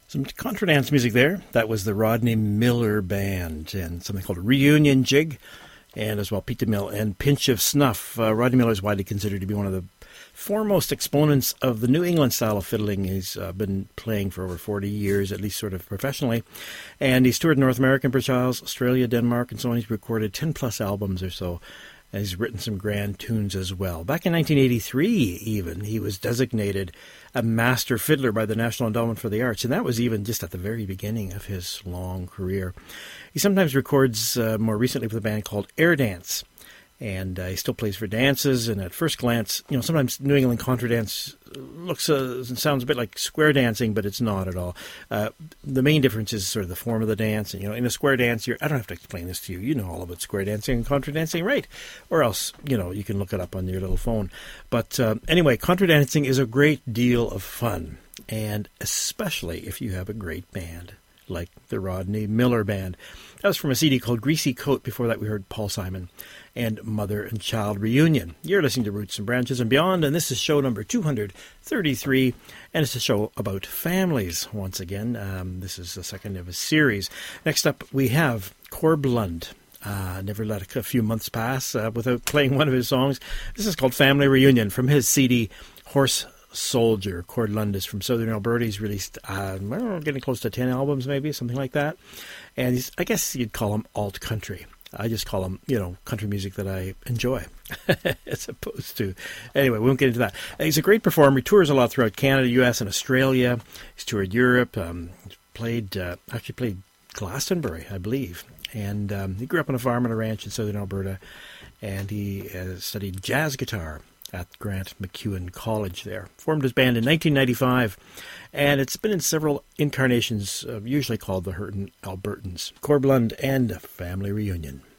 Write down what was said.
Some contra dance music there. That was the Rodney Miller Band and something called Reunion Jig, and as well Pete DeMille and Pinch of Snuff. Rodney Miller is widely considered to be one of the foremost exponents of the New England style of fiddling. He's been playing for over 40 years, at least sort of professionally, and he's toured North America, British Isles, Australia, Denmark, and so on. He's recorded 10-plus albums or so. And he's written some grand tunes as well. Back in 1983, even, he was designated a master fiddler by the National Endowment for the Arts, and that was even just at the very beginning of his long career. He sometimes records more recently with a band called Air Dance, and he still plays for dances. And at first glance, sometimes New England contra dance looks and sounds a bit like square dancing, but it's not at all. The main difference is sort of the form of the dance. And, in a square dance, I don't have to explain this to you. You know all about square dancing and contra dancing, right? Or else, you can look it up on your little phone. But anyway, contra dancing is a great deal of fun, and especially if you have a great band like the Rodney Miller Band. That was from a CD called Greasy Coat. Before that, we heard Paul Simon and Mother and Child Reunion. You're listening to Roots and Branches and Beyond, and this is show number 233, and it's a show about families once again. This is the second of a series. Next up, we have Corb Lund. Never let a few months pass without playing one of his songs. This is called Family Reunion from his CD, Horse Soldier. Corb Lund is from Southern Alberta. He's released, getting close to 10 albums maybe, something like that. And I guess you'd call him alt country. I just call him, country music that I enjoy, as opposed to... Anyway, we won't get into that. He's a great performer. He tours a lot throughout Canada, U.S., and Australia. He's toured Europe. He's played Glastonbury, I believe. And he grew up on a farm and a ranch in Southern Alberta, and he studied jazz guitar at Grant MacEwan College there. Formed his band in 1995, and it's been in several incarnations, usually called the Hurtin' Albertans. Corb Lund and Family Reunion.